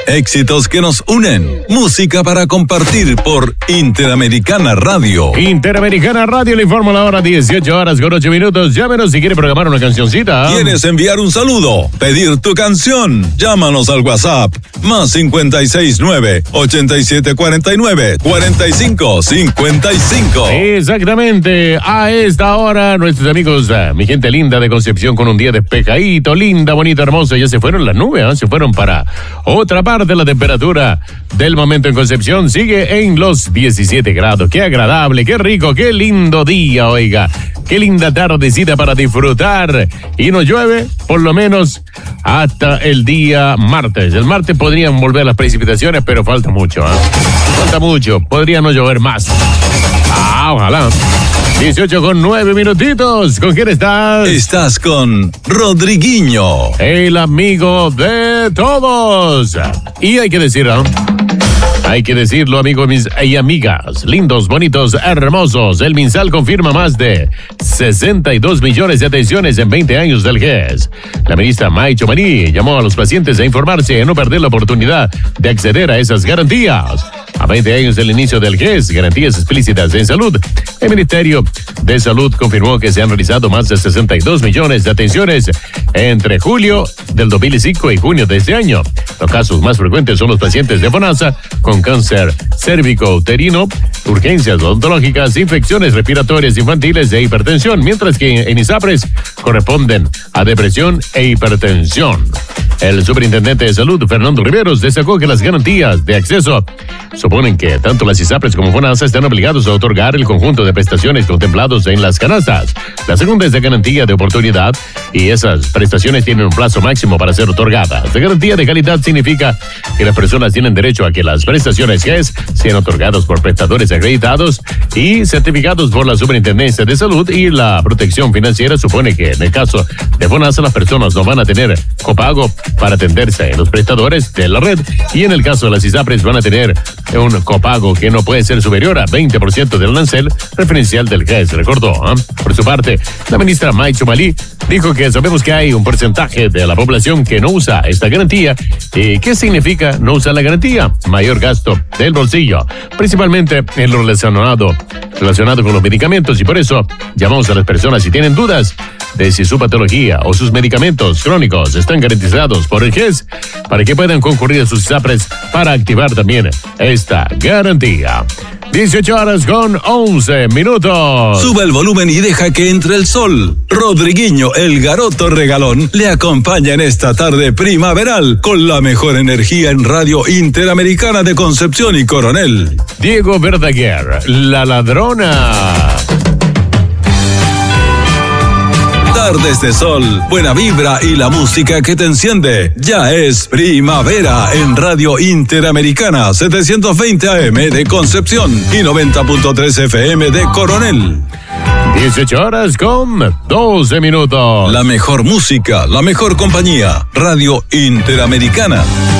Éxitos que nos unen. Música para compartir por Interamericana Radio. Interamericana Radio le informa la hora 18 horas con 8 minutos. Llámenos si quiere programar una cancioncita. ¿Quieres enviar un saludo? ¿Pedir tu canción? Llámanos al WhatsApp. Más 569-8749-4555. Exactamente. A esta hora, nuestros amigos, mi gente linda de Concepción con un día despejadito, linda, bonita, hermosa. Ya se fueron las nubes, se fueron para otra parte. La temperatura del momento en Concepción sigue en los 17 grados. Qué agradable, qué rico, qué lindo día, oiga. Qué linda tardecita para disfrutar. Y no llueve, por lo menos, hasta el día martes. El martes podrían volver las precipitaciones, pero falta mucho, Falta mucho. Podría no llover más. Ojalá. 18 con 9 minutitos. ¿Con quién estás? Estás con Rodriguinho, el amigo de todos. Y hay que decirlo, hay que decirlo, amigos y amigas, lindos, bonitos, hermosos. El MinSal confirma más de 62 millones de atenciones en 20 años del GES. La ministra May Chomany llamó a los pacientes a informarse y no perder la oportunidad de acceder a esas garantías. A 20 años del inicio del GES, garantías explícitas en salud, el Ministerio de Salud confirmó que se han realizado más de 62 millones de atenciones entre julio del 2005 y junio de este año. Los casos más frecuentes son los pacientes de FONASA con cáncer cérvico-uterino, urgencias odontológicas, infecciones respiratorias infantiles e hipertensión, mientras que en ISAPRES corresponden a depresión e hipertensión. El superintendente de salud, Fernando Riveros, destacó que las garantías de acceso suponen que tanto las ISAPRES como FONASA están obligados a otorgar el conjunto de prestaciones contemplados en las canastas. La segunda es de garantía de oportunidad y esas prestaciones tienen un plazo máximo para ser otorgadas. La garantía de calidad significa que las personas tienen derecho a que las prestaciones GES sean otorgadas por prestadores acreditados y certificados por la Superintendencia de Salud, y la protección financiera supone que en el caso de FONASA las personas no van a tener copago para atenderse en los prestadores de la red, y en el caso de las ISAPRES van a tener un copago que no puede ser superior a 20% del arancel referencial del GES, recordó. Por su parte, la ministra May Chomany dijo que sabemos que hay un porcentaje de la población que no usa esta garantía. ¿Y qué significa no usar la garantía? Mayor gasto del bolsillo, principalmente en lo relacionado con los medicamentos, y por eso llamamos a las personas si tienen dudas de si su patología o sus medicamentos crónicos están garantizados por el GES, para que puedan concurrir a sus ISAPRES para activar también esta garantía. 18 horas con 11 minutos. Sube el volumen y deja que entre el sol. Rodriguinho, el garoto regalón, le acompaña en esta tarde primaveral con la mejor energía en Radio Interamericana de Concepción y Coronel. Diego Verdaguer, la ladrona. Tardes de sol, buena vibra y la música que te enciende. Ya es primavera en Radio Interamericana, 720 AM de Concepción y 90.3 FM de Coronel. 18 horas con 12 minutos. La mejor música, la mejor compañía. Radio Interamericana.